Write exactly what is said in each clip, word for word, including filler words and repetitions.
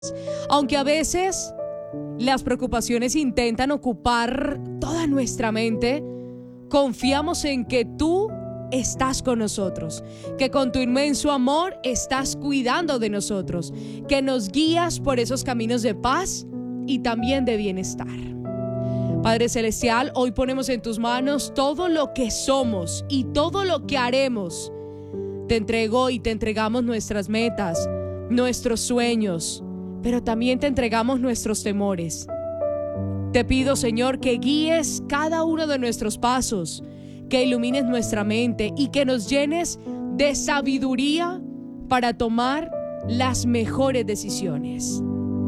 Aunque a veces las preocupaciones intentan ocupar toda nuestra mente, confiamos en que tú estás con nosotros, que con tu inmenso amor estás cuidando de nosotros, que nos guías por esos caminos de paz y también de bienestar. Padre Celestial, hoy ponemos en tus manos todo lo que somos y todo lo que haremos. Te entrego y te entregamos nuestras metas, nuestros sueños, pero también te entregamos nuestros temores. Te pido, Señor, que guíes cada uno de nuestros pasos, que ilumines nuestra mente y que nos llenes de sabiduría para tomar las mejores decisiones.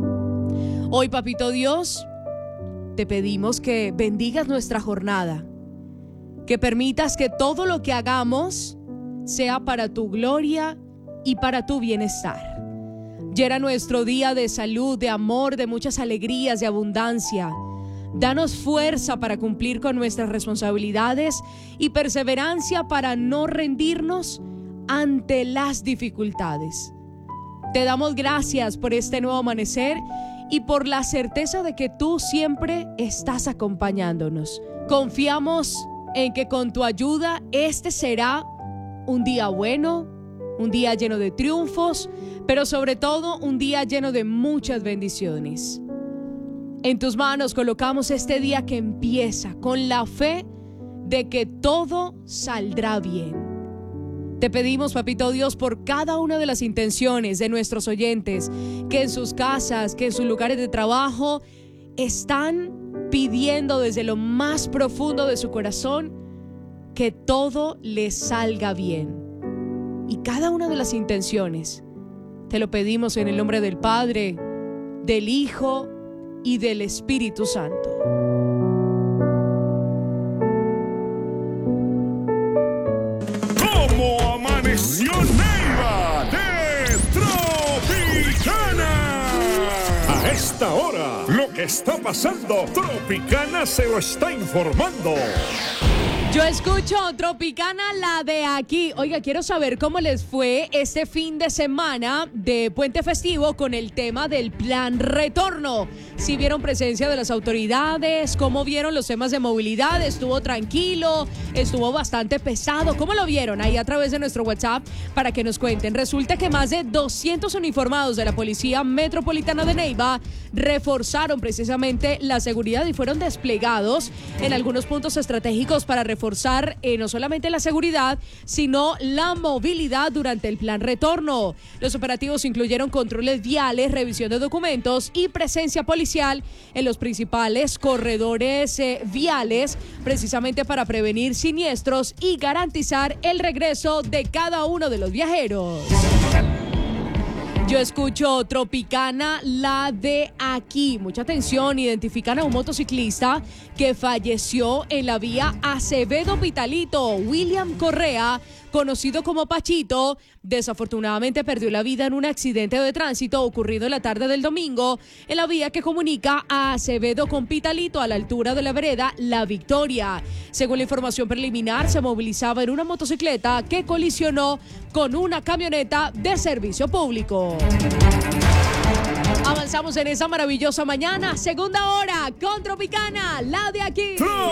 Hoy, Papito Dios, te pedimos que bendigas nuestra jornada, que permitas que todo lo que hagamos sea para tu gloria y para tu bienestar. Llena nuestro día de salud, de amor, de muchas alegrías, de abundancia. Danos fuerza para cumplir con nuestras responsabilidades y perseverancia para no rendirnos ante las dificultades. Te damos gracias por este nuevo amanecer y por la certeza de que tú siempre estás acompañándonos. Confiamos en que con tu ayuda este será un día bueno, un día lleno de triunfos, pero sobre todo un día lleno de muchas bendiciones. En tus manos colocamos este día que empieza con la fe de que todo saldrá bien. Te pedimos, Papito Dios, por cada una de las intenciones de nuestros oyentes, que en sus casas, que en sus lugares de trabajo, están pidiendo desde lo más profundo de su corazón que todo les salga bien. Y cada una de las intenciones te lo pedimos en el nombre del Padre, del Hijo y del Espíritu Santo. ¿Cómo amaneció Neiva de Tropicana? A esta hora, lo que está pasando, Tropicana se lo está informando. Yo escucho Tropicana, la de aquí. Oiga, quiero saber cómo les fue este fin de semana de puente festivo con el tema del plan retorno. Si vieron presencia de las autoridades, cómo vieron los temas de movilidad, estuvo tranquilo, estuvo bastante pesado. ¿Cómo lo vieron? Ahí a través de nuestro WhatsApp para que nos cuenten. Resulta que más de doscientos uniformados de la Policía Metropolitana de Neiva reforzaron precisamente la seguridad y fueron desplegados en algunos puntos estratégicos para reforzar Reforzar eh, no solamente la seguridad, sino la movilidad durante el plan retorno. Los operativos incluyeron controles viales, revisión de documentos y presencia policial en los principales corredores eh, viales, precisamente para prevenir siniestros y garantizar el regreso de cada uno de los viajeros. Yo escucho Tropicana, la de aquí. Mucha atención, identifican a un motociclista que falleció en la vía Acevedo-Pitalito. William Correa, conocido como Pachito, desafortunadamente perdió la vida en un accidente de tránsito ocurrido en la tarde del domingo en la vía que comunica a Acevedo con Pitalito a la altura de la vereda La Victoria. Según la información preliminar, se movilizaba en una motocicleta que colisionó con una camioneta de servicio público. Avanzamos en esa maravillosa mañana, segunda hora con Tropicana, la de aquí.